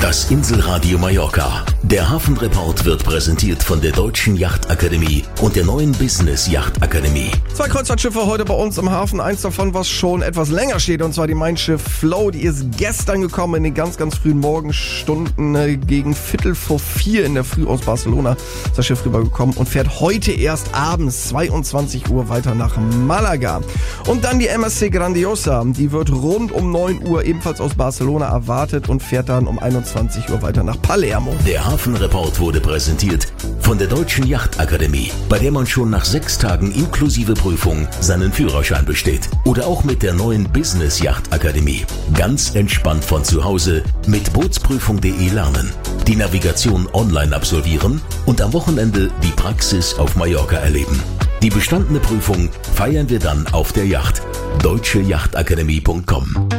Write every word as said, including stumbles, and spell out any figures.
Das Inselradio Mallorca. Der Hafenreport wird präsentiert von der Deutschen Yachtakademie und der neuen Business Yachtakademie. Zwei Kreuzfahrtschiffe heute bei uns im Hafen. Eins davon, was schon etwas länger steht, und zwar die Mein Schiff Flow. Die ist gestern gekommen in den ganz, ganz frühen Morgenstunden. Gegen Viertel vor vier in der Früh aus Barcelona ist das Schiff rübergekommen und fährt heute erst abends zweiundzwanzig Uhr weiter nach Malaga. Und dann die M S C Grandiosa. Die wird rund um neun Uhr ebenfalls aus Barcelona erwartet und fährt dann um einundzwanzig Uhr weiter nach Palermo. Der Hafenreport wurde präsentiert von der Deutschen Yachtakademie, bei der man schon nach sechs Tagen inklusive Prüfung seinen Führerschein besteht. Oder auch mit der neuen Business Yachtakademie. Ganz entspannt von zu Hause mit bootsprüfung punkt de lernen, die Navigation online absolvieren und am Wochenende die Praxis auf Mallorca erleben. Die bestandene Prüfung feiern wir dann auf der Yacht. deutsche yachtakademie punkt com